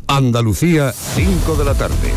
Andalucía, 5 de la tarde.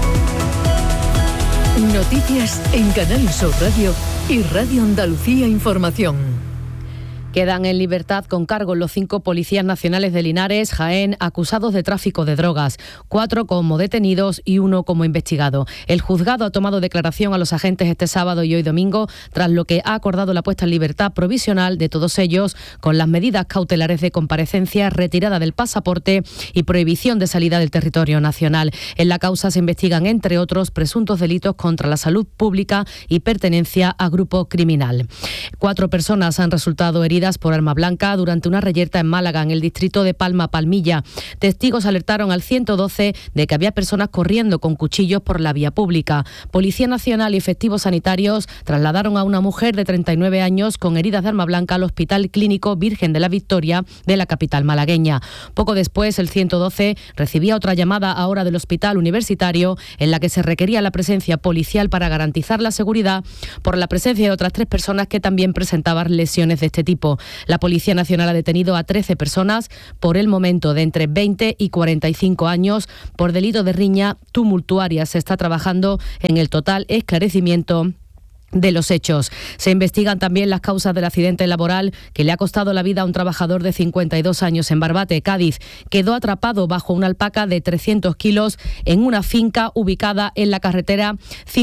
Noticias en Canal Sur Radio y Radio Andalucía Información. Quedan en libertad con cargos los 5 policías nacionales de Linares, Jaén, acusados de tráfico de drogas, 4 como detenidos y 1 como investigado. El juzgado ha tomado declaración a los agentes este sábado y hoy domingo, tras lo que ha acordado la puesta en libertad provisional de todos ellos, con las medidas cautelares de comparecencia, retirada del pasaporte y prohibición de salida del territorio nacional. En la causa se investigan, entre otros, presuntos delitos contra la salud pública y pertenencia a grupo criminal. 4 personas han resultado heridas por arma blanca durante una reyerta en Málaga, en el distrito de Palma-Palmilla. Testigos alertaron al 112 de que había personas corriendo con cuchillos por la vía pública. Policía Nacional y efectivos sanitarios trasladaron a una mujer de 39 años con heridas de arma blanca al Hospital Clínico Virgen de la Victoria de la capital malagueña. Poco después, el 112 recibía otra llamada ahora del Hospital Universitario en la que se requería la presencia policial para garantizar la seguridad por la presencia de otras 3 personas que también presentaban lesiones de este tipo. La Policía Nacional ha detenido a 13 personas, por el momento de entre 20 y 45 años, por delito de riña tumultuaria. Se está trabajando en el total esclarecimiento de los hechos. Se investigan también las causas del accidente laboral que le ha costado la vida a un trabajador de 52 años en Barbate, Cádiz. Quedó atrapado bajo una alpaca de 300 kilos en una finca ubicada en la carretera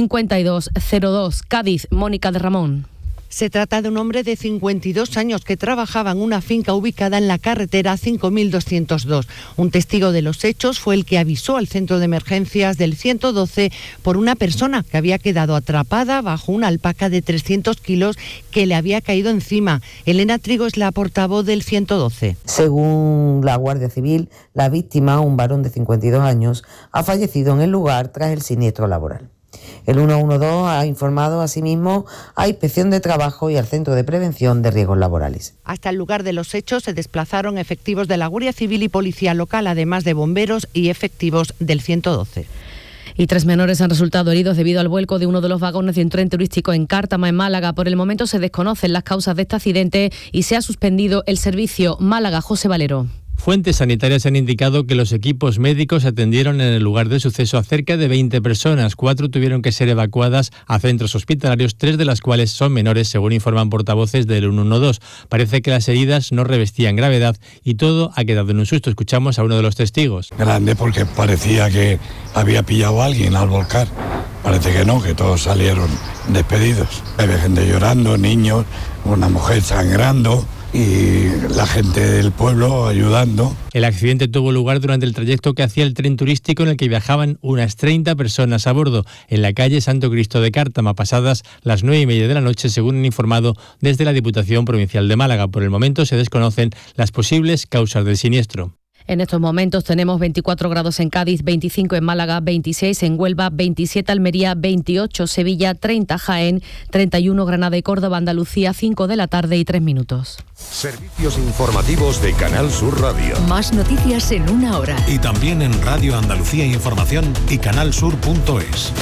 5202, Cádiz. Mónica de Ramón. Se trata de un hombre de 52 años que trabajaba en una finca ubicada en la carretera 5202. Un testigo de los hechos fue el que avisó al centro de emergencias del 112 por una persona que había quedado atrapada bajo una alpaca de 300 kilos que le había caído encima. Elena Trigo es la portavoz del 112. Según la Guardia Civil, la víctima, un varón de 52 años, ha fallecido en el lugar tras el siniestro laboral. El 112 ha informado asimismo a Inspección de Trabajo y al Centro de Prevención de Riesgos Laborales. Hasta el lugar de los hechos se desplazaron efectivos de la Guardia Civil y Policía Local, además de bomberos y efectivos del 112. Y 3 menores han resultado heridos debido al vuelco de uno de los vagones de un tren turístico en Cártama, en Málaga. Por el momento se desconocen las causas de este accidente y se ha suspendido el servicio. Málaga, José Valero. Fuentes sanitarias han indicado que los equipos médicos atendieron en el lugar del suceso a cerca de 20 personas. 4 tuvieron que ser evacuadas a centros hospitalarios, 3 de las cuales son menores, según informan portavoces del 112. Parece que las heridas no revestían gravedad y todo ha quedado en un susto. Escuchamos a uno de los testigos. Grande, porque parecía que había pillado a alguien al volcar. Parece que no, que todos salieron despedidos. Había gente llorando, niños, una mujer sangrando y la gente del pueblo ayudando. El accidente tuvo lugar durante el trayecto que hacía el tren turístico en el que viajaban unas 30 personas a bordo, en la calle Santo Cristo de Cártama, pasadas las 9:30 de la noche, según han informado desde la Diputación Provincial de Málaga. Por el momento se desconocen las posibles causas del siniestro. En estos momentos tenemos 24 grados en Cádiz, 25 en Málaga, 26 en Huelva, 27 Almería, 28 Sevilla, 30 Jaén, 31 Granada y Córdoba, Andalucía, 5 de la tarde y 3 minutos. Servicios informativos de Canal Sur Radio. Más noticias en una hora. Y también en Radio Andalucía Información y canalsur.es.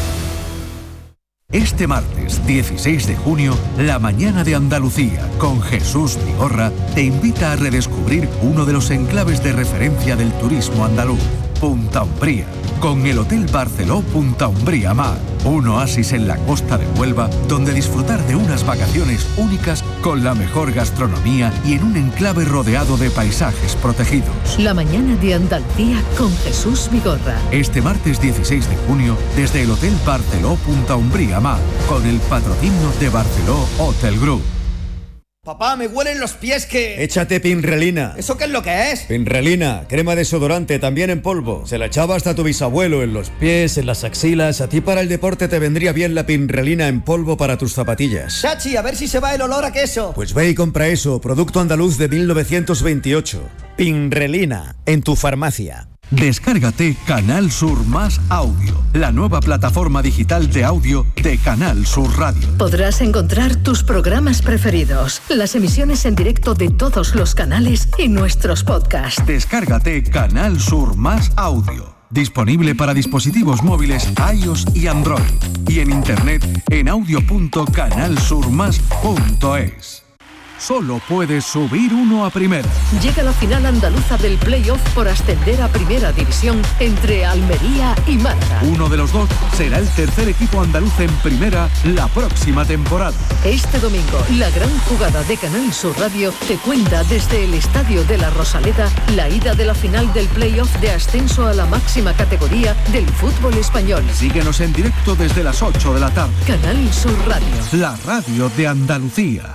Este martes 16 de junio, La Mañana de Andalucía, con Jesús Vigorra, te invita a redescubrir uno de los enclaves de referencia del turismo andaluz, Punta Umbría, con el Hotel Barceló Punta Umbría Mar, un oasis en la costa de Huelva, donde disfrutar de unas vacaciones únicas con la mejor gastronomía y en un enclave rodeado de paisajes protegidos. La Mañana de Andalucía con Jesús Vigorra. Este martes 16 de junio, desde el Hotel Barceló Punta Umbría Mar, con el patrocinio de Barceló Hotel Group. Papá, me huelen los pies que... Échate Pinrelina. ¿Eso qué es lo que es? Pinrelina, crema desodorante, también en polvo. Se la echaba hasta tu bisabuelo, en los pies, en las axilas. A ti para el deporte te vendría bien la Pinrelina en polvo para tus zapatillas. Chachi, a ver si se va el olor a queso. Pues ve y compra eso, producto andaluz de 1928. Pinrelina, en tu farmacia. Descárgate Canal Sur Más Audio, la nueva plataforma digital de audio de Canal Sur Radio. Podrás encontrar tus programas preferidos, las emisiones en directo de todos los canales y nuestros podcasts. Descárgate Canal Sur Más Audio. Disponible para dispositivos móviles iOS y Android. Y en internet en audio.canalsurmas.es. solo puede subir uno a primera. Llega la final andaluza del play-off por ascender a Primera División entre Almería y Málaga. Uno de los dos será el tercer equipo andaluz en primera la próxima temporada. Este domingo, la gran jugada de Canal Sur Radio te cuenta desde el Estadio de la Rosaleda la ida de la final del play-off de ascenso a la máxima categoría del fútbol español. Síguenos en directo desde las 8 de la tarde. Canal Sur Radio. La radio de Andalucía.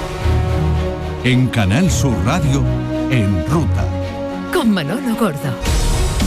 En Canal Sur Radio, En Ruta. Con Manolo Gordo.